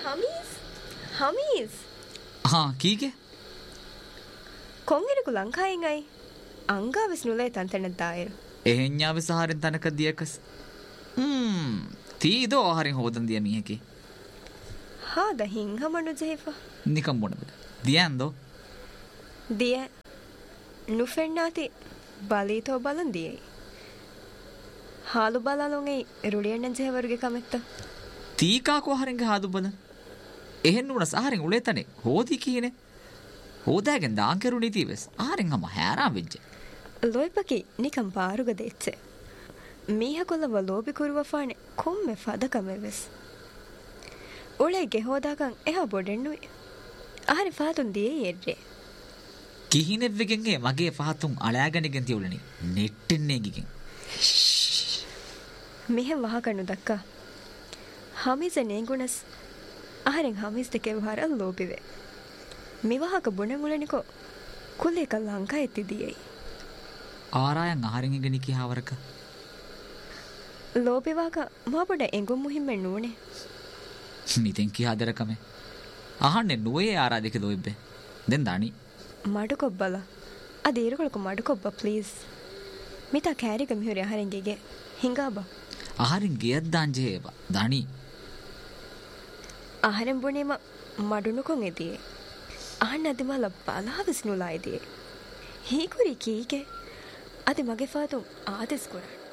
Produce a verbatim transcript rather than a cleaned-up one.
හමීස් හමීස් හා කීගේ කොංගෙනකු ලංකායිංගයි අංගාවිස් නුලේ තන්තැනත් දායරු එහෙඤ්ඤාවේ සහාරෙන් තනක දියකස් හ්ම් තීදෝ ආහාරෙන් හොදන් දිය මීහකි හා ද හිංහ මනු ජෙහිෆා නිකම් මොනබද දියන්දෝ දිය නුෆෙන්නාති බලීතෝ බලන් දියයි ಹಾಲು ಬಲಾಲೊಂಗೆ ರುಳಿಯಣ್ಣನ್ ಜೇವರಿಗೆ ಕಮೆತ್ತ ತೀಕಾಕೋ ಹರಿಂಗೆ ಹಾದು ಬಲ ಎಹೆನ್ನುನ ಸಹರಿಂಗೆ ಉಳೇತನೆ ಹೋದಿ ಕೀನೆ ಹೋದಾಗೆನ್ ದಾಂಕೆರು ನೀತಿವೆಸ್ ಆರಿಂಗ ಮ ಹ್ಯಾರಾ ವಿಜ್ಜೆ ಲೋಯ್ಪಕಿ ನಿಕಂ ಪಾರುಗ ದೇಚ್ಚೆ ಮೀಹ ಕೊಲ್ಲವ ಲೋಬಿ ಕುರುವ ಫಾಣೆ ಕೊಮ್ಮೆ ಫದಕಮೆವೆಸ್ ಉಳೆಗೆ ಹೋದಾಗಂ ಎಹ ಬೊಡೆಣ್ಣುವೆ ಆರಿ ಫಾತುನ್ ದಿಯೇ ಎರ್ರೆ ಕಿಹಿನೆವ್ವೆಗೆಂಗೆ ಮಗೆ ಫಾತುನ್ ಅಳಾಗನಿಗೆನ್ ತಿಯುಳನಿ ನೆಟ್ಟಿನ್ನೇಗಿಗೆನ್ මෙහෙ වහකණු දක්කා හමිස නේගුණස් ආරෙන් හමිස් දෙකේ වහර ලෝබිවේ මිවහක බුණගුලනිකෝ කුලේක ලංකා එතිදියයි ආරායන් ආරෙන් ඉගෙන කියාවරක ලෝබිවාක මාබඩ එංගොම් මුහිම්මෙන් නූනේ මිතෙන් කියාදරකම අහන්නේ නුවේ ආරාදික දොයිබ්බේ දෙන් දානි මඩ කොබ්බල අදීරකොලක මඩ කොබ්බ ප්ලීස් මිතා කෑරික මිහුරි ආරෙන් ගෙගේ හිඟාබා ආහාරින් ගියත් දාංජේව දණි ආහාරෙන් බොනේම මඩුණු කොන් එදියේ ආහන්න අදිමල බලාවිස් නුලායිදියේ හීකුරි කීගේ අදි මගේ ෆාතුම් ආදෙස් කරා